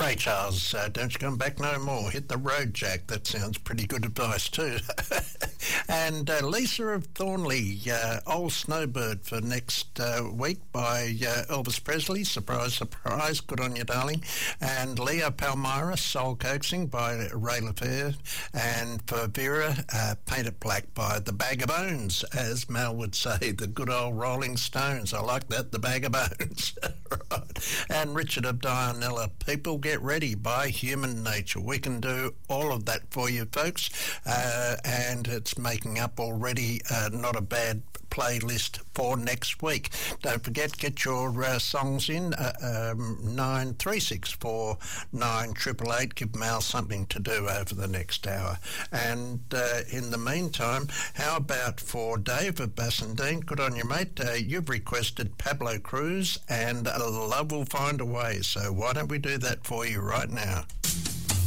Ray Charles, don't you come back no more. Hit the road, Jack. That sounds pretty good advice too. And Lisa of Thornley, Old Snowbird for next week by Elvis Presley. Surprise, surprise. Good on you, darling. And Leo Palmyra, Soul Coaxing by Ray LaFair. And for Vera, Paint It Black by The Bag of Bones, as Mel would say, the good old Rolling Stones. I like that, The Bag of Bones. Right. And Richard of Dianella, People Get Ready by Human Nature. We can do all of that for you, folks. And it's making up already not a bad playlist for next week. Don't forget, get your songs in 93649 888. Give Mal something to do over the next hour. And in the meantime, how about for Dave of Bassendean? Good on you, mate. You've requested Pablo Cruz and Love Will Find a Way. So why don't we do that for you right now?